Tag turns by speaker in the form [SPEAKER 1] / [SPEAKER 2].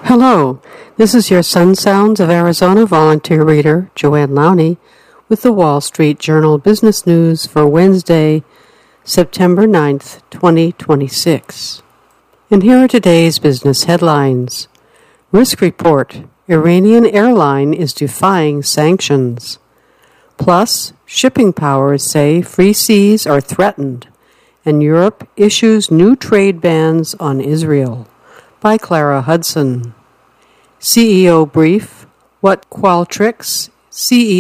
[SPEAKER 1] Hello, this is your Sun Sounds of Arizona volunteer reader, Joanne Lowney, with the Wall Street Journal Business News for Wednesday, September 9th, 2026. And here are today's business headlines. Risk report: Iranian airline is defying sanctions. Plus, shipping powers say free seas are threatened, and Europe issues new trade bans on Israel. By Clara Hudson. CEO brief: What Qualtrics CEO